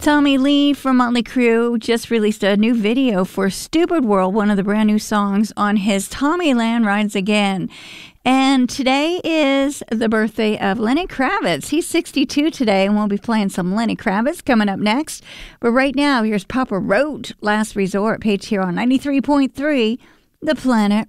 Tommy Lee from Motley Crue just released a new video for Stupid World, one of the brand new songs on his Tommyland Rides Again. And today is the birthday of Lenny Kravitz. He's 62 today, and we'll be playing some Lenny Kravitz coming up next. But right now, here's Papa Roach, Last Resort, page here on 93.3, The Planet